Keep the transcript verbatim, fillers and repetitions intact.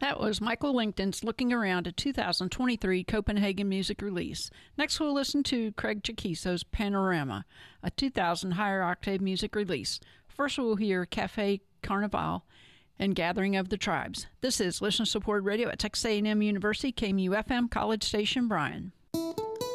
That was Michael Lincoln's Looking Around, a two thousand twenty-three Copenhagen music release. Next we'll listen to Craig Chaquiso's Panorama, a two thousand Higher Octave music release. First we'll hear Cafe Carnival and Gathering of the Tribes. This is Listener Supported Radio at Texas A and M University, K M U F M, College Station, Bryan.